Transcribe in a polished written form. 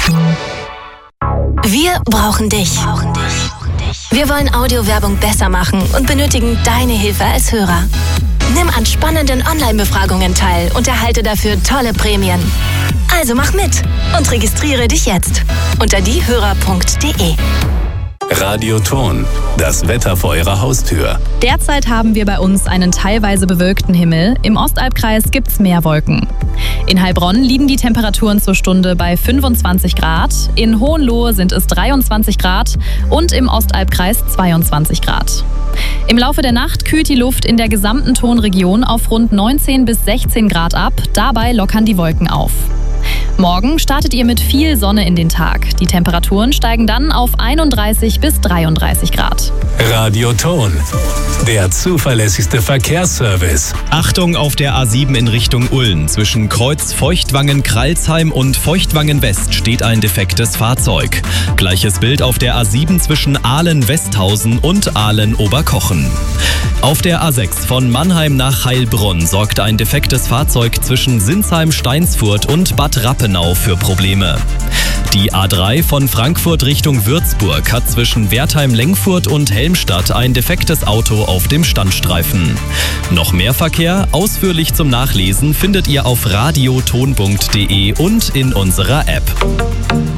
Wir brauchen dich. Wir wollen Audiowerbung besser machen und benötigen deine Hilfe als Hörer. Nimm an spannenden Online-Befragungen teil und erhalte dafür tolle Prämien. Also mach mit und registriere dich jetzt unter diehörer.de. Radioton, das Wetter vor Ihrer Haustür. Derzeit haben wir bei uns einen teilweise bewölkten Himmel. Im Ostalbkreis gibt's mehr Wolken. In Heilbronn liegen die Temperaturen zur Stunde bei 25 Grad. In Hohenlohe sind es 23 Grad und im Ostalbkreis 22 Grad. Im Laufe der Nacht kühlt die Luft in der gesamten Tonregion auf rund 19 bis 16 Grad ab. Dabei lockern die Wolken auf. Morgen startet ihr mit viel Sonne in den Tag. Die Temperaturen steigen dann auf 31 bis 33 Grad. Radioton, der zuverlässigste Verkehrsservice. Achtung auf der A7 in Richtung Ulm. Zwischen Kreuz Feuchtwangen-Kralsheim und Feuchtwangen-West steht ein defektes Fahrzeug. Gleiches Bild auf der A7 zwischen Ahlen-Westhausen und Ahlen-Oberkochen. Auf der A6 von Mannheim nach Heilbronn sorgt ein defektes Fahrzeug zwischen Sinsheim-Steinsfurt und Bad Rappenau für Probleme. Die A3 von Frankfurt Richtung Würzburg hat zwischen Wertheim-Lengfurt und Helmstadt ein defektes Auto auf dem Standstreifen. Noch mehr Verkehr, ausführlich zum Nachlesen, findet ihr auf radioton.de und in unserer App.